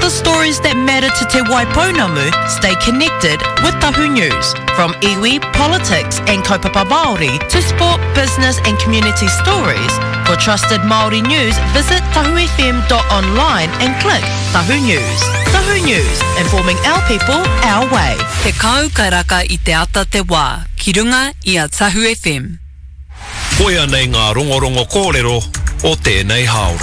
The stories that matter to Te Waipounamu stay connected with Tahu News. From iwi, politics and kaupapa Māori to sport, business and community stories. For trusted Māori news, visit tahufm.online and click Tahu News. Tahu News, informing our people, our way. Te kau kairaka I te ata te wā, ki runga I a Tahu FM. Koia nei ngā rongorongo kōrero o tēnei haora.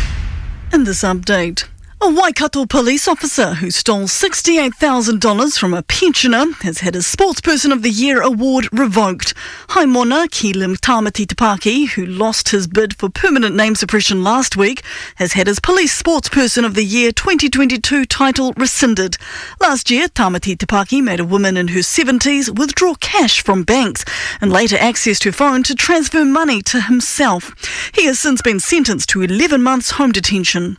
In this update, a Waikato police officer who stole $68,000 from a pensioner has had his Sportsperson of the Year award revoked. Haimona Kilim Tamati Tapaki, who lost his bid for permanent name suppression last week, has had his Police Sportsperson of the Year 2022 title rescinded. Last year, Tamati Tapaki made a woman in her 70s withdraw cash from banks and later accessed her phone to transfer money to himself. He has since been sentenced to 11 months home detention.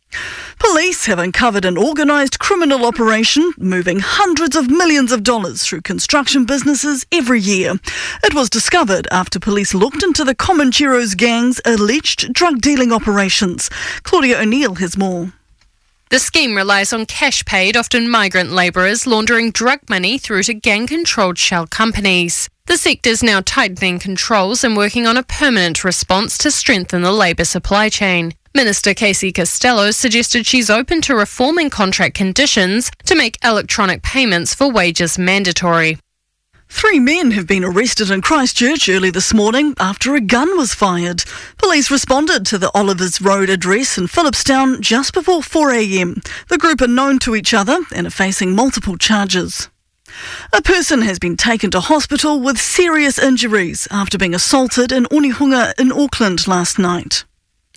Police have uncovered an organised criminal operation moving hundreds of millions of dollars through construction businesses every year. It was discovered after police looked into the Comancheros gang's alleged drug-dealing operations. Claudia O'Neill has more. The scheme relies on cash paid, often migrant labourers, laundering drug money through to gang-controlled shell companies. The sector's now tightening controls and working on a permanent response to strengthen the labour supply chain. Minister Casey Costello suggested she's open to reforming contract conditions to make electronic payments for wages mandatory. 3 men have been arrested in Christchurch early this morning after a gun was fired. Police responded to the Olivers Road address in Phillipstown just before 4 a.m. The group are known to each other and are facing multiple charges. A person has been taken to hospital with serious injuries after being assaulted in Onehunga in Auckland last night.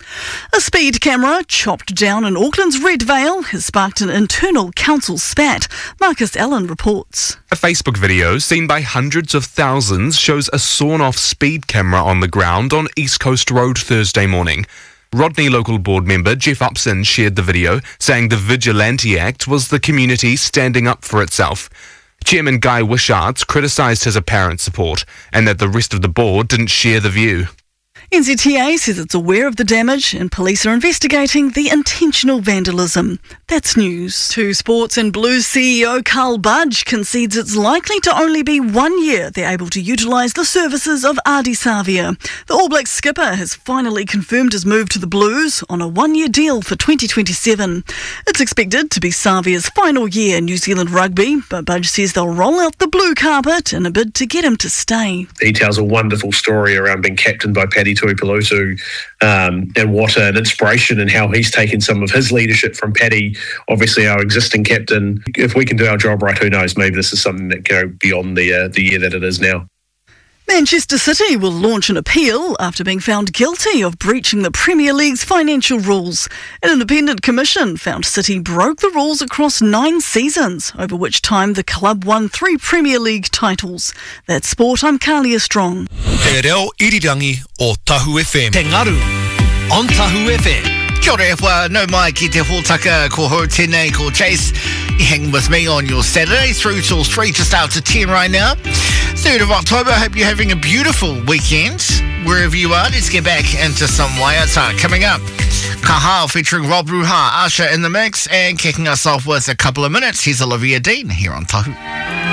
A speed camera chopped down in Auckland's Red Vale has sparked an internal council spat. Marcus Allen reports. A Facebook video seen by hundreds of thousands shows a sawn-off speed camera on the ground on East Coast Road Thursday morning. Rodney local board member Jeff Upson shared the video, saying the Vigilante Act was the community standing up for itself. Chairman Guy Wishards criticised his apparent support and that the rest of the board didn't share the view. NZTA says it's aware of the damage and police are investigating the intentional vandalism. That's news. To sports, and Blues CEO Carl Budge concedes it's likely to only be 1 year they're able to utilise the services of Ardie Savea. The All Blacks skipper has finally confirmed his move to the Blues on a 1-year deal for 2027. It's expected to be Savea's final year in New Zealand rugby, but Budge says they'll roll out the blue carpet in a bid to get him to stay. He tells a wonderful story around being captained by Paddy Tuipulotu, and what an inspiration and how he's taken some of his leadership from Paddy, obviously our existing captain. If we can do our job right, who knows, maybe this is something that can go beyond the year that it is now. Manchester City will launch an appeal after being found guilty of breaching the Premier League's financial rules. An independent commission found City broke the rules across 9 seasons, over which time the club won 3 Premier League titles. That's sport. I'm Kalia Strong. Te reo irirangi o Tahu FM. Te ngaru on Tahu FM. Kia ora e wha, no mai ki te hōtaka, ko ho tēnei, ko Chase. You hang with me on your Saturday through till 3, just after 10 right now. 3rd of October, I hope you're having a beautiful weekend. Wherever you are, let's get back into some waiata. Coming up, Kahal featuring Rob Ruha, Usher in the mix, and kicking us off with a couple of minutes. Here's Olivia Dean here on Tahu.